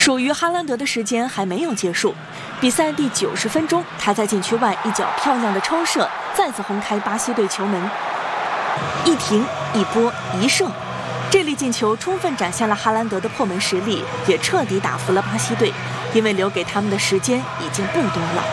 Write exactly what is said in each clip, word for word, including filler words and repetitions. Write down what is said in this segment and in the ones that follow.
属于哈兰德的时间还没有结束，比赛第九十分钟，他在禁区外一脚漂亮的抽射，再次轰开巴西队球门。一停一波一射，这粒进球充分展现了哈兰德的破门实力，也彻底打服了巴西队，因为留给他们的时间已经不多了。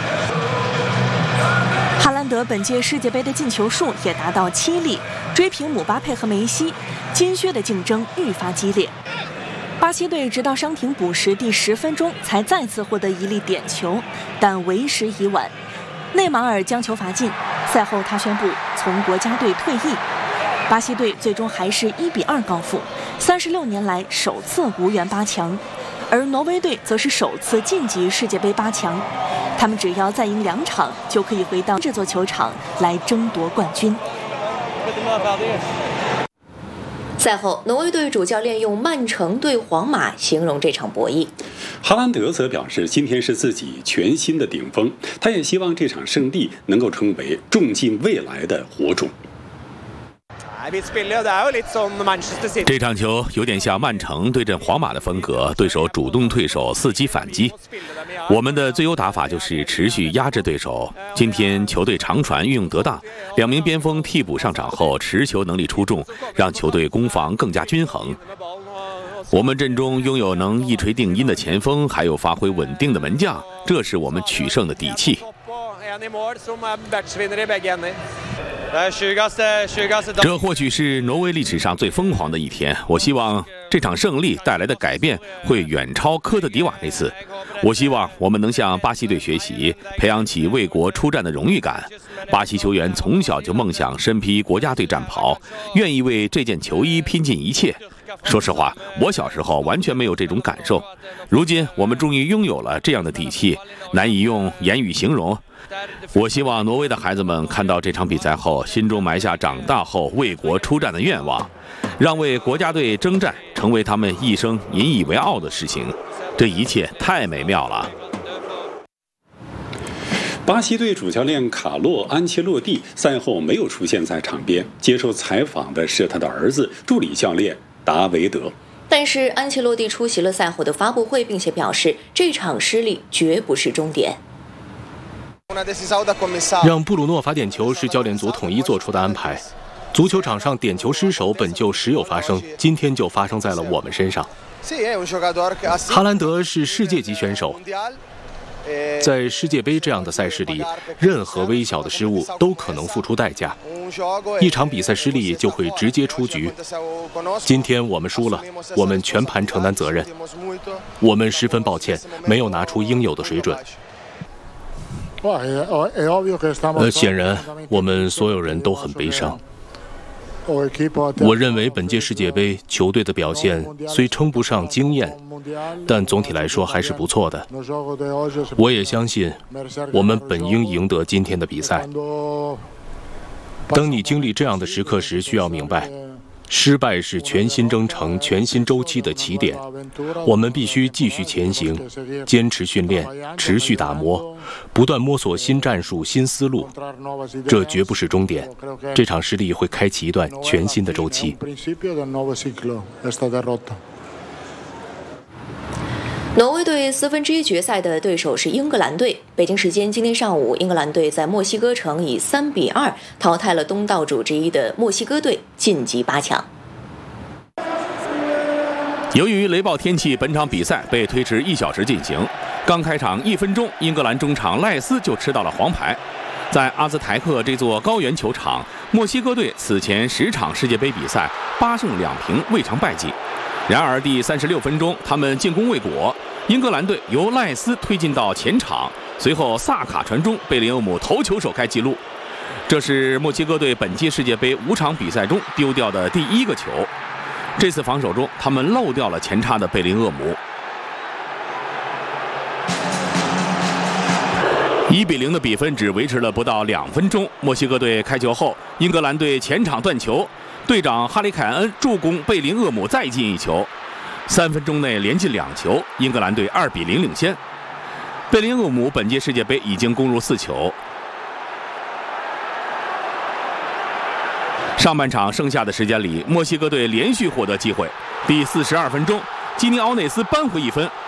哈兰德本届世界杯的进球数也达到七粒，追平姆巴佩和梅西，金靴的竞争愈发激烈。巴西队直到伤停补时第十分钟才再次获得一粒点球，但为时已晚。内马尔将球罚进，赛后他宣布从国家队退役。巴西队最终还是一比二告负，三十六年来首次无缘八强。而挪威队则是首次晋级世界杯八强，他们只要再赢两场，就可以回到这座球场来争夺冠军。 赛后，挪威队主教练用曼城对皇马形容这场博弈。 哈兰德则表示，今天是自己全新的顶峰，他也希望这场胜利能够成为种进未来的火种。 这场球有点像曼城对阵皇马的风格，对手主动退守，伺机反击。我们的最优打法就是持续压制对手。今天球队长传运用得当，两名边锋替补上场后持球能力出众，让球队攻防更加均衡。我们阵中拥有能一锤定音的前锋，还有发挥稳定的门将，这是我们取胜的底气。这或许是挪威历史上最疯狂的一天。我希望这场胜利带来的改变会远超科特迪瓦那次。我希望我们能向巴西队学习，培养起为国出战的荣誉感。巴西球员从小就梦想身披国家队战袍，愿意为这件球衣拼尽一切。说实话，我小时候完全没有这种感受，如今我们终于拥有了这样的底气，难以用言语形容。我希望挪威的孩子们看到这场比赛后，心中埋下长大后为国出战的愿望，让为国家队征战成为他们一生引以为傲的事情。这一切太美妙了。 巴西队主教练卡洛·安切洛蒂赛后没有出现在场边，接受采访的是他的儿子、助理教练达维德。 但是安切洛蒂出席了赛后的发布会，并且表示这场失利绝不是终点。 让布鲁诺罚点球是教练组统一做出的安排。足球场上点球失手本就时有发生，今天就发生在了我们身上。哈兰德是世界级选手，在世界杯这样的赛事里，任何微小的失误都可能付出代价。一场比赛失利就会直接出局。今天我们输了，我们全盘承担责任。我们十分抱歉，没有拿出应有的水准。呃，显然我们所有人都很悲伤。我认为本届世界杯球队的表现虽称不上惊艳，但总体来说还是不错的。我也相信我们本应赢得今天的比赛。当你经历这样的时刻时，需要明白，失败是全新征程、全新周期的起点。我们必须继续前行，坚持训练，持续打磨，不断摸索新战术、新思路。这绝不是终点，这场失利会开启一段全新的周期。 挪威队四分之一决赛的对手是英格兰队。北京时间今天上午，英格兰队在墨西哥城以三比二淘汰了东道主之一的墨西哥队，晋级八强。 由于雷暴天气，本场比赛被推迟一小时进行。刚开场一分钟，英格兰中场赖斯就吃到了黄牌。在阿兹台克这座高原球场，墨西哥队此前十场世界杯比赛八胜两平，未尝败绩。然而第三十六分钟，他们进攻未果，英格兰队由赖斯推进到前场，随后萨卡传中，贝林厄姆头球首开纪录。这是墨西哥队本届世界杯五场比赛中丢掉的第一个球。这次防守中，他们漏掉了前插的贝林厄姆。一比零的比分只维持了不到两分钟。墨西哥队开球后，英格兰队前场断球，队长哈里凯恩助攻贝林厄姆再进一球，三分钟内连进两球，英格兰队二比零领先。贝林厄姆本届世界杯已经攻入四球。上半场剩下的时间里，墨西哥队连续获得机会。第四十二分钟，基尼奥内斯扳回一分，